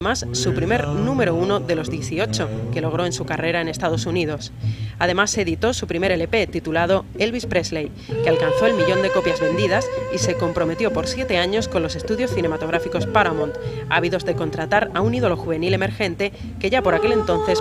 Además, su primer número 1 de los 18 que logró en su carrera en Estados Unidos. Además, se editó su primer LP titulado Elvis Presley, que alcanzó el 1.000.000 de copias vendidas y se comprometió por 7 años con los estudios cinematográficos Paramount, ávidos de contratar a un ídolo juvenil emergente que ya por aquel entonces